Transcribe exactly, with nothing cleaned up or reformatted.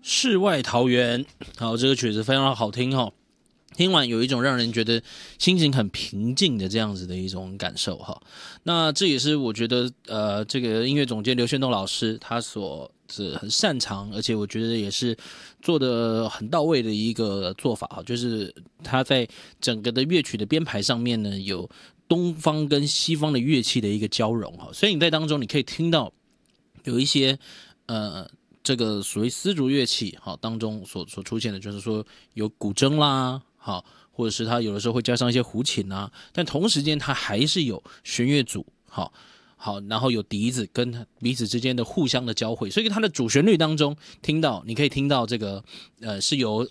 世外桃源，好，这个曲子非常的好听哈、哦，听完有一种让人觉得心情很平静的这样子的一种感受哈。那这也是我觉得呃，这个音乐总监刘炫东老师他所是很擅长，而且我觉得也是做的很到位的一个做法哈，就是他在整个的乐曲的编排上面呢，有东方跟西方的乐器的一个交融哈，所以你在当中你可以听到有一些呃。这个所谓丝竹乐器，好当中所所出现的，就是说有古筝啦，好，或者是它有的时候会加上一些胡琴啊，但同时间它还是有弦乐组，好，好，然后有笛子跟彼此之间的互相的交汇，所以它的主旋律当中听到，你可以听到这个呃是由